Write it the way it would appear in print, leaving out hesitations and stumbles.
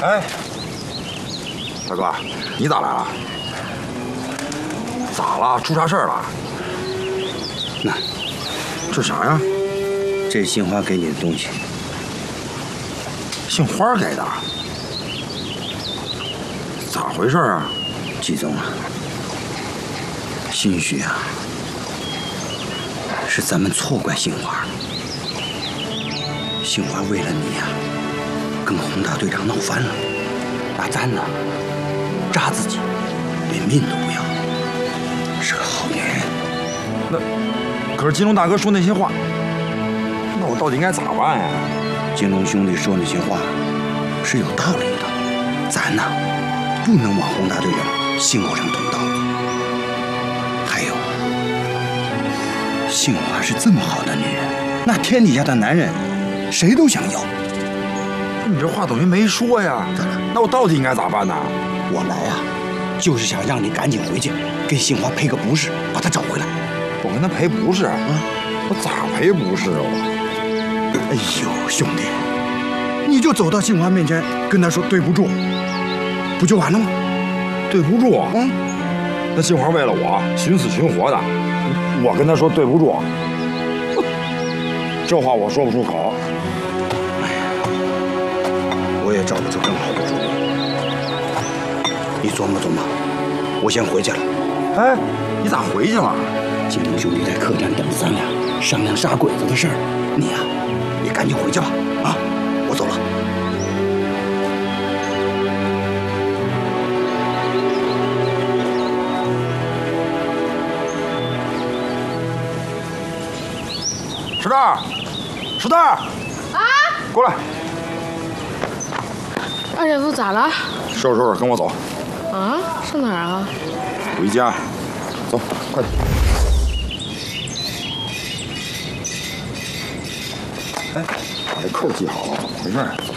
哎，大哥，你咋来了？咋了？出啥事儿了？ 那， 这啥呀？ 这是杏花给你的东西。 杏花给的？咋回事啊？ 季总啊，兴许啊，是咱们错怪杏花。杏花为了你呀，跟洪大队长闹翻了，把咱呢扎自己，连命都不要。是个好女人。 那可是金龙大哥说那些话，那我到底应该咋办呀？ 金龙兄弟说那些话是有道理的，咱呢不能往洪大队长心口上捅刀子。还有，杏花是这么好的女人，那天底下的男人谁都想要。 你这话等于没说呀？那我到底应该咋办呢？ 我来啊，就是想让你赶紧回去，给杏花赔个不是，把她找回来。 我跟她赔不是？我咋赔不是啊？ 哎呦，兄弟，你就走到杏花面前，跟她说对不住，不就完了吗？ 对不住？那杏花为了我寻死寻活的，我跟她说对不住，这话我说不出口。 哎呀，我也找不出更好的主意。你琢磨琢磨，我先回去了。 哎，你咋回去了？ 金龙兄弟在客栈等咱俩商量杀鬼子的事儿，你呀，也赶紧回去吧。啊，我走了。 石蛋，石蛋，啊，过来。 二姐夫咋了？ 收拾收拾，跟我走。 啊？上哪儿啊？ 回家。走，快点。哎，把这扣系好了，怎么回事？